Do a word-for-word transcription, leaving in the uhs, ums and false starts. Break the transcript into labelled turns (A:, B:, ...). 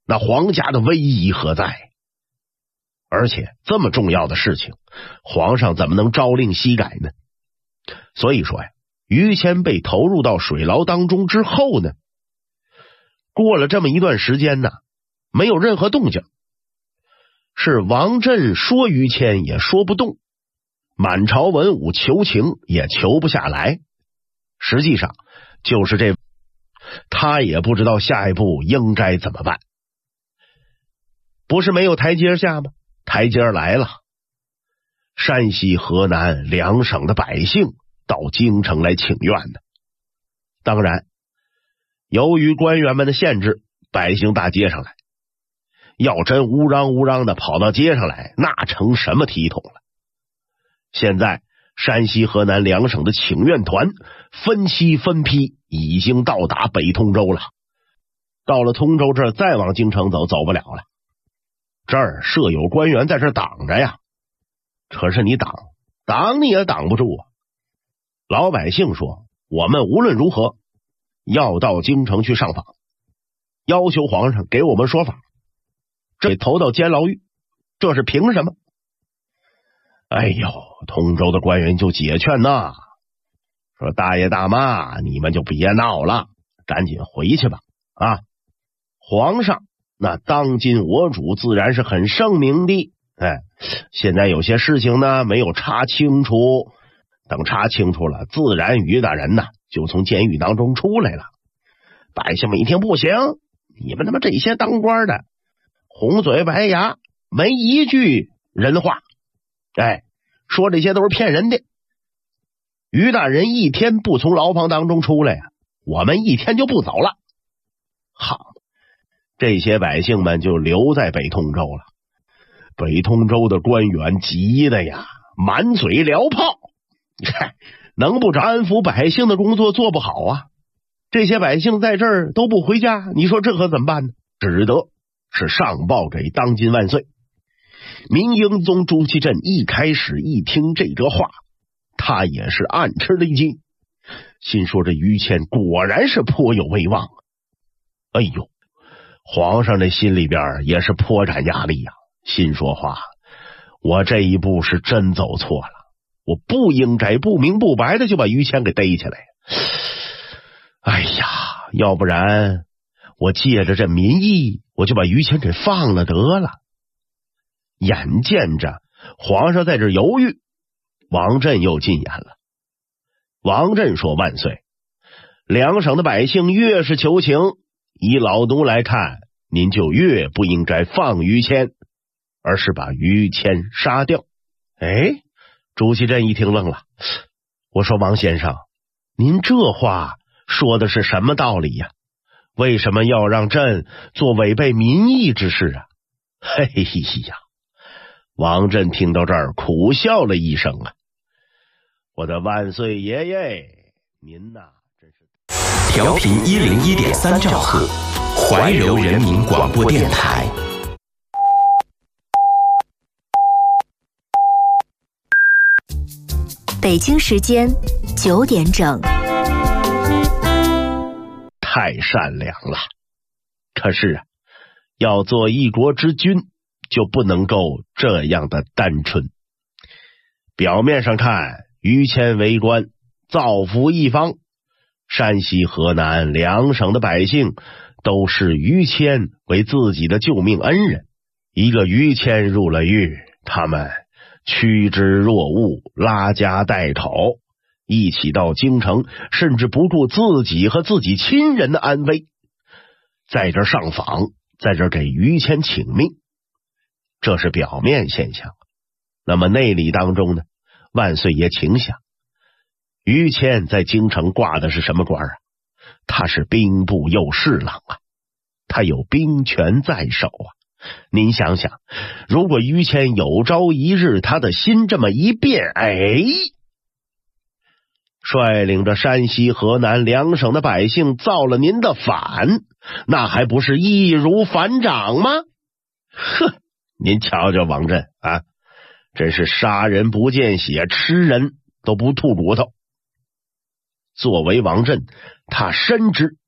A: 那皇家的威仪何在？而且这么重要的事情，皇上怎么能朝令夕改呢？所以说呀，于谦被投入到水牢当中之后呢，过了这么一段时间呢，没有任何动静。是王振说于谦也说不动，满朝文武求情也求不下来。实际上就是这，他也不知道下一步应该怎么办。不是没有台阶下吗？台阶来了。山西、河南两省的百姓到京城来请愿呢。当然，由于官员们的限制，百姓大街上来。要真乌嚷乌嚷的跑到街上来，那成什么体统了？现在山西、河南两省的请愿团分期分批已经到达北通州了。到了通州这儿，再往京城走，走不了了。这儿设有官员在这挡着呀，可是你挡挡你也挡不住啊。老百姓说，我们无论如何要到京城去上访，要求皇上给我们说法，这投到监牢狱，这是凭什么？哎呦，通州的官员就解劝呐，说大爷大妈，你们就别闹了，赶紧回去吧啊！皇上那当今我主自然是很圣明的，哎，现在有些事情呢没有查清楚，等查清楚了，自然于大人呢就从监狱当中出来了。百姓们一听不行，你们他妈这些当官的红嘴白牙，没一句人话，哎，说这些都是骗人的。于大人一天不从牢房当中出来呀、啊，我们一天就不走了。好，这些百姓们就留在北通州了。北通州的官员急的呀，满嘴燎炮，能不找安抚百姓的工作做不好啊？这些百姓在这儿都不回家，你说这可怎么办呢？只得是上报给当今万岁。明英宗朱祁镇一开始一听这个话，他也是暗吃了一惊，心说这于谦果然是颇有威望。哎呦，皇上这心里边也是颇感压力呀、啊，心说话，我这一步是真走错了，我不应该不明不白的就把于谦给逮起来。哎呀，要不然我借着这民意，我就把于谦给放了得了。眼见着皇上在这犹豫，王振又进言了。王振说，万岁，两省的百姓越是求情，以老奴来看，您就越不应该放于谦，而是把于谦杀掉。哎，朱祁镇一听愣了，我说王先生，您这话说的是什么道理呀？为什么要让朕做违背民意之事啊？嘿呀，王振听到这儿苦笑了一声啊，我的万岁爷爷，您呐、啊、真是
B: 调频一零一点三兆赫，怀柔人民广播电台。
C: 北京时间九点整。
A: 太善良了，可是啊，要做一国之君，就不能够这样的单纯。表面上看，于谦为官，造福一方，山西、河南两省的百姓都视于谦为自己的救命恩人。一个于谦入了狱，他们趋之若鹜，拉家带口，一起到京城，甚至不顾自己和自己亲人的安危，在这上访，在这给于谦请命，这是表面现象。那么内里当中呢，万岁爷请想，于谦在京城挂的是什么官啊？他是兵部右侍郎啊，他有兵权在手啊。您想想，如果于谦有朝一日他的心这么一变，哎，率领着山西、河南两省的百姓造了您的反，那还不是易如反掌吗？呵，您瞧瞧王振啊，真是杀人不见血，吃人都不吐骨头。作为王振，他深知